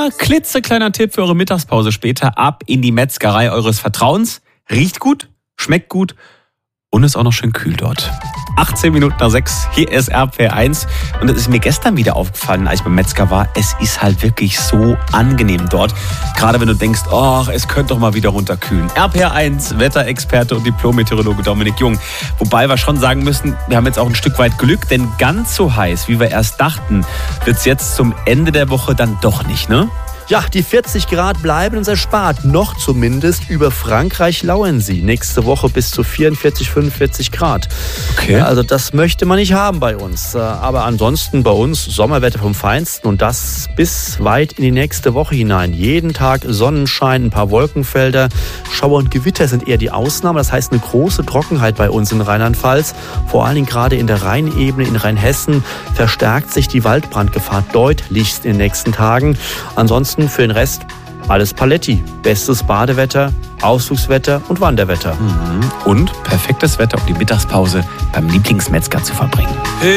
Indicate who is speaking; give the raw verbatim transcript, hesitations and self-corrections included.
Speaker 1: Aber klitzekleiner Tipp für eure Mittagspause später. Ab in die Metzgerei eures Vertrauens. Riecht gut, schmeckt gut und ist auch noch schön kühl dort. achtzehn Minuten nach sechs, hier ist R P R eins. Und es ist mir gestern wieder aufgefallen, als ich beim Metzger war, es ist halt wirklich so angenehm dort. Gerade wenn du denkst, oh, es könnte doch mal wieder runterkühlen. R P R eins, Wetterexperte und Diplom-Meteorologe Dominik Jung. Wobei wir schon sagen müssen, wir haben jetzt auch ein Stück weit Glück, denn ganz so heiß, wie wir erst dachten, wird es jetzt zum Ende der Woche dann doch nicht, ne?
Speaker 2: Ja, die vierzig Grad bleiben uns erspart. Noch zumindest. Über Frankreich lauern sie. Nächste Woche bis zu vierundvierzig, fünfundvierzig Grad.
Speaker 1: Okay.
Speaker 2: Also das möchte man nicht haben bei uns. Aber ansonsten bei uns Sommerwetter vom Feinsten und das bis weit in die nächste Woche hinein. Jeden Tag Sonnenschein, ein paar Wolkenfelder. Schauer und Gewitter sind eher die Ausnahme. Das heißt eine große Trockenheit bei uns in Rheinland-Pfalz. Vor allen Dingen gerade in der Rheinebene, in Rheinhessen verstärkt sich die Waldbrandgefahr deutlichst in den nächsten Tagen. Ansonsten für den Rest alles Paletti. Bestes Badewetter, Ausflugswetter und Wanderwetter.
Speaker 1: Mhm. Und perfektes Wetter, um die Mittagspause beim Lieblingsmetzger zu verbringen.